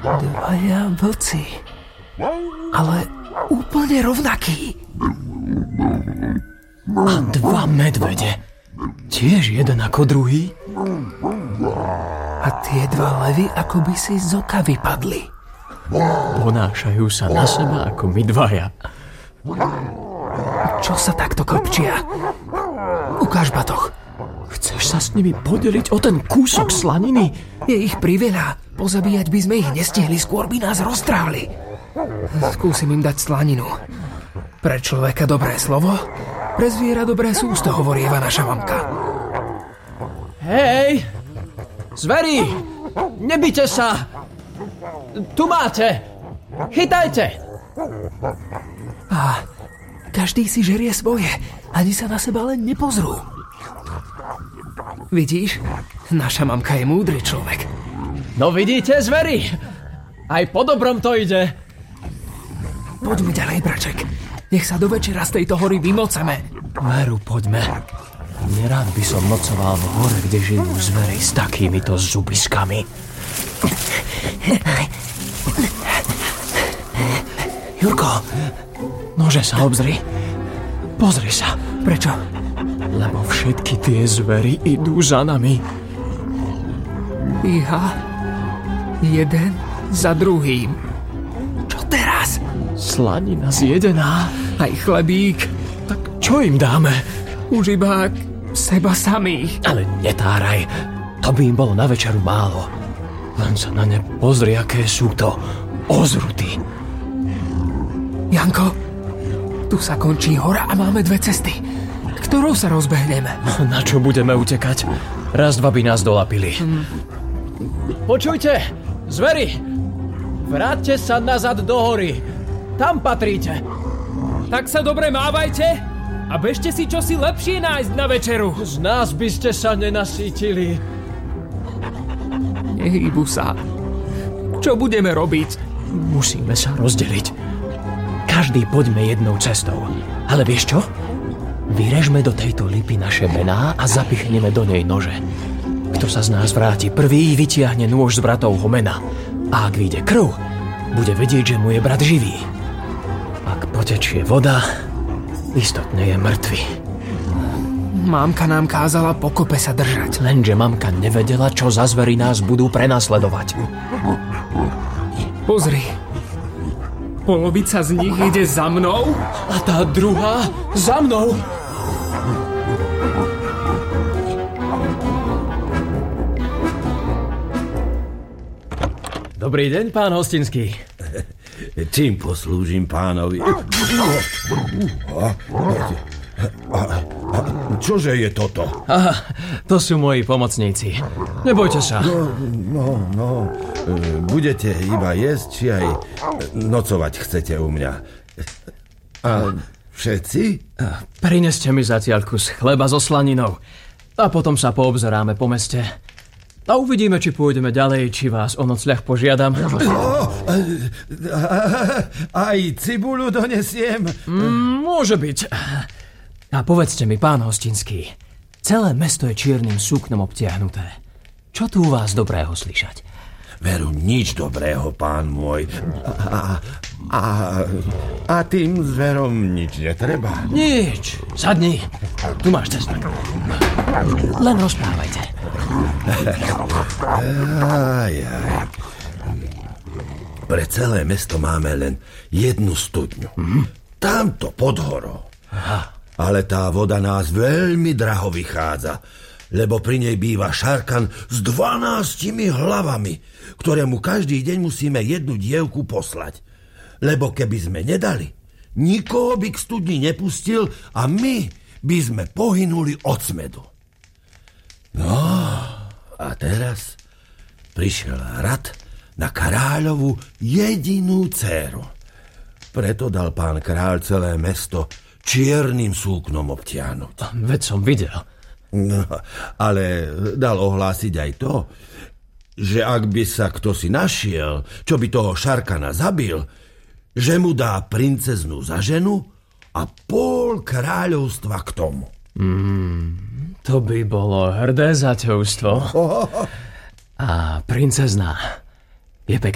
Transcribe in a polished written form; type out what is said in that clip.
Dvaja vlci. Ale úplne rovnakí. A dva medvede. Tiež jeden ako druhý. A tie dva levy ako by si z oka vypadli. Ponášajú sa na seba ako my dvaja. Čo sa takto kopčia? Ukáž batoh. Chceš sa s nimi podeliť o ten kúsok slaniny? Je ich priveľa. Pozabíjať by sme ich nestihli, skôr by nás roztrhali. Skúsim im dať slaninu. Pre človeka dobré slovo, pre zviera dobré sústo, hovorieva naša mamka. Hej! Zveri! Nebite sa! Tu máte! Chytajte! A každý si žerie svoje, ani sa na seba len nepozrú. Vidíš? Naša mamka je múdry človek. No vidíte, zveri? Aj po dobrom to ide. Poďme ďalej, braček. Nech sa do večera z tejto hory vymoceme. Veru, poďme. Nerád by som nocoval v hore, kde žijú zvery s takýmito zubiskami. Jurko, nože sa obzri. Pozri sa. Prečo? Lebo všetky tie zvery idú za nami. Iha. Jeden za druhým. Čo teraz? Slanina zjedená. Aj chlebík. Tak čo im dáme? Už iba seba samých. Ale netáraj. To by im bolo na večeru málo. Len sa na ne pozri, aké sú to ozruty. Janko, tu sa končí hora a máme dve cesty. Ktorou sa rozbehneme? Na čo budeme utekať? Raz, dva by nás dolapili. Počujte, zveri! Vráťte sa nazad do hory. Tam patríte. Tak sa dobre mávajte a bežte si čosi lepšie nájsť na večeru. Z nás by ste sa nenasítili. Nehýbu sa. Čo budeme robiť? Musíme sa rozdeliť. Každý poďme jednou cestou. Ale vieš čo? Vyrežme do tejto lipy naše mená a zapichneme do nej nože. Kto sa z nás vráti prvý, vytiahne nôž z bratovho mena. A ak vyjde krv, bude vedieť, že mu je brat živý. Ak potečie voda, istotne je mŕtvy. Mámka nám kázala po kope sa držať. Lenže mamka nevedela, čo za zvery nás budú prenasledovať. Pozri. Polovica z nich ide za mnou a tá druhá za mnou. Dobrý deň, pán Hostinský. Čím poslúžim pánovi? Čože je toto? Aha, to sú moji pomocníci. Nebojte sa. No. Budete iba jesť, či aj nocovať chcete u mňa? A všetci? Prineste mi zatiaľ kus chleba so slaninou a potom sa poobzeráme po meste. A uvidíme, či pôjdeme ďalej, či vás o nocľah požiadam. Aj cibuľu donesiem? Môže byť. A povedzte mi, pán Hostinský, celé mesto je čiernym súknom obtiahnuté. Čo tu u vás dobrého slyšať? Veru, nič dobrého, pán môj. A tým zverom nič netreba? Nič. Sadni. Tu máš cestu. Len rozprávajte. Pre celé mesto máme len jednu studňu. Tamto pod horou. Ale tá voda nás veľmi draho vychádza, lebo pri nej býva šarkan s 12 hlavami, ktorému každý deň musíme jednu dievku poslať. Lebo keby sme nedali, nikoho by k studni nepustil a my by sme pohynuli od smedu. No, a teraz prišiel rad na kráľovu jedinú dcéru. Preto dal pán kráľ celé mesto čiernym súknom obtiahnuť. Veď som videl. No, ale dal ohlásiť aj to, že ak by sa kto si našiel, čo by toho šarkana zabil, že mu dá princeznú za ženu a pol kráľovstva k tomu. To by bolo hrdé zaťovstvo. A princezná je pekná.